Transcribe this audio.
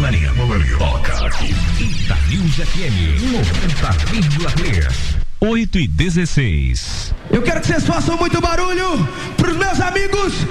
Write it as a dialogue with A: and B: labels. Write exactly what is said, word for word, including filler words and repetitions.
A: Millennium. Millennium. Toca aqui. Itanews F M noventa vírgula três.
B: oito e dezesseis.
C: Eu quero que vocês façam muito barulho pros meus amigos